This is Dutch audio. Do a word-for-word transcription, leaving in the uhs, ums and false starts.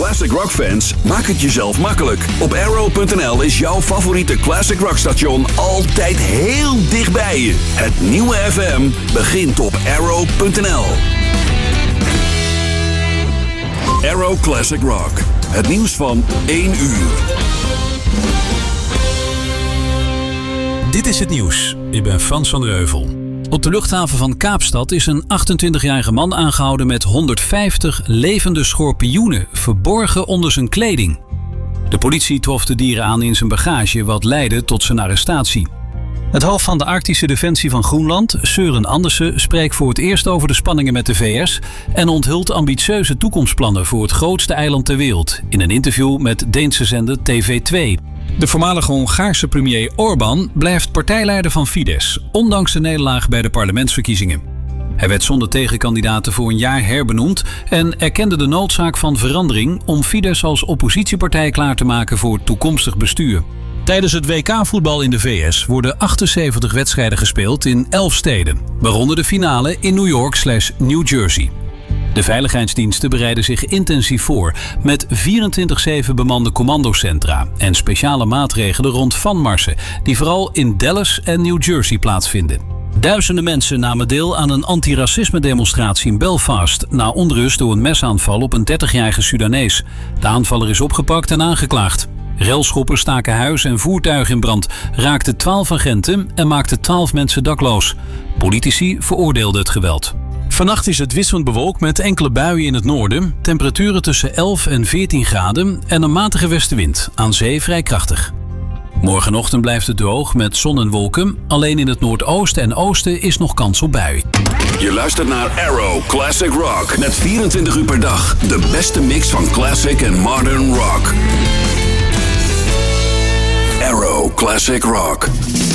Classic Rock fans, maak het jezelf makkelijk. Op Arrow punt n l is jouw favoriete Classic Rock station altijd heel dichtbij je. Het nieuwe F M begint op Arrow punt n l. Arrow Classic Rock. Het nieuws van één uur. Dit is het nieuws. Ik ben Frans van Reuvel. Op de luchthaven van Kaapstad is een achtentwintigjarige man aangehouden met honderdvijftig levende schorpioenen verborgen onder zijn kleding. De politie trof de dieren aan in zijn bagage, wat leidde tot zijn arrestatie. Het hoofd van de Arctische Defensie van Groenland, Søren Andersen, spreekt voor het eerst over de spanningen met de V S en onthult ambitieuze toekomstplannen voor het grootste eiland ter wereld in een interview met Deense zender T V twee. De voormalige Hongaarse premier Orbán blijft partijleider van Fidesz, ondanks de nederlaag bij de parlementsverkiezingen. Hij werd zonder tegenkandidaten voor een jaar herbenoemd en erkende de noodzaak van verandering om Fidesz als oppositiepartij klaar te maken voor toekomstig bestuur. Tijdens het W K-voetbal in de V S worden achtenzeventig wedstrijden gespeeld in elf steden, waaronder de finale in New York slash New Jersey. De veiligheidsdiensten bereiden zich intensief voor met vierentwintig zeven bemande commandocentra en speciale maatregelen rond vanmarsen die vooral in Dallas en New Jersey plaatsvinden. Duizenden mensen namen deel aan een antiracisme-demonstratie in Belfast na onrust door een mesaanval op een dertigjarige Sudanees. De aanvaller is opgepakt en aangeklaagd. Relschoppers staken huis en voertuig in brand, raakten twaalf agenten en maakten twaalf mensen dakloos. Politici veroordeelden het geweld. Vannacht is het wisselend bewolkt met enkele buien in het noorden, temperaturen tussen elf en veertien graden en een matige westenwind, aan zee vrij krachtig. Morgenochtend blijft het droog met zon en wolken, alleen in het noordoosten en oosten is nog kans op bui. Je luistert naar Arrow Classic Rock met vierentwintig uur per dag de beste mix van classic en modern rock. Arrow Classic Rock.